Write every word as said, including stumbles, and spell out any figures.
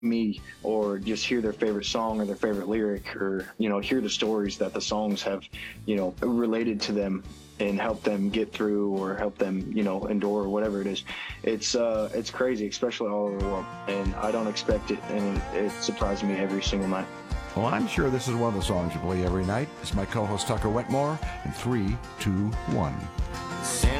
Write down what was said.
me or just hear their favorite song or their favorite lyric, or you know, hear the stories that the songs have, you know, related to them and help them get through or help them, you know, endure or whatever it is. It's uh it's crazy, especially all over the world, and I don't expect it, and it, it surprises me every single night. Well, I'm sure this is one of the songs you play every night. It's my co-host Tucker Wetmore in three, two, one.